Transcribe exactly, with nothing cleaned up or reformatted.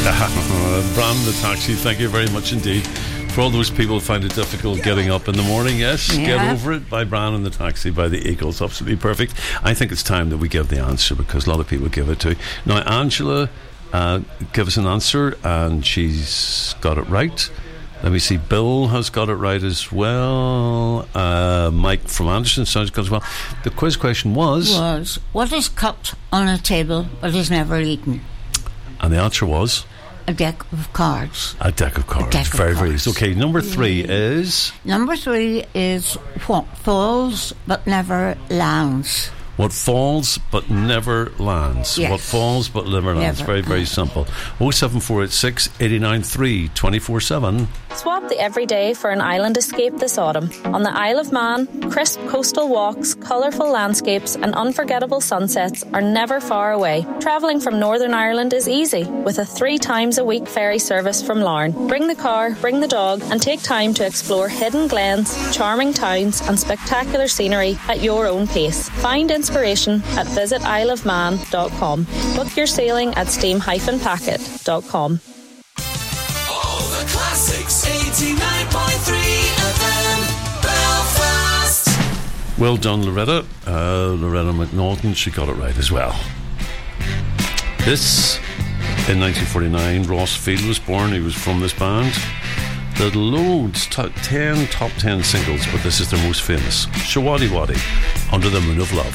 Bran the Taxi, thank you very much indeed. For all those people who find it difficult getting up in the morning, yes, yeah. Get Over It by Bran and the Taxi by the Eagles. Absolutely perfect. I think it's time that we give the answer because a lot of people give it to. Now, Angela uh, gave us an answer and she's got it right. Let me see, Bill has got it right as well. Uh, Mike from Anderson sounds good as well. The quiz question was... Was, what is cut on a table but is never eaten? And the answer was... A deck of cards. A deck of cards. Deck of very, cards. very easy. Okay, number three is... Number three is what falls but never lands. What falls but never lands. Yes. What falls but never lands. Never. Very, very simple. oh seven four eight six, eight nine three, two four seven. Swap the everyday for an island escape this autumn. On the Isle of Man, crisp coastal walks, colourful landscapes and unforgettable sunsets are never far away. Travelling from Northern Ireland is easy with a three times a week ferry service from Larne. Bring the car, bring the dog and take time to explore hidden glens, charming towns and spectacular scenery at your own pace. Find inspiration at visit isle of man dot com. Book your sailing at steam dash packet dot com. All the classics, eighty-nine point three F M, Belfast. Well done, Loretta. Uh, Loretta McNaughton, she got it right as well. This, in nineteen forty-nine, Ross Field was born. He was from this band. They had loads, t- ten top ten singles, but this is their most famous. Shawadi Wadi, Under the Moon of Love.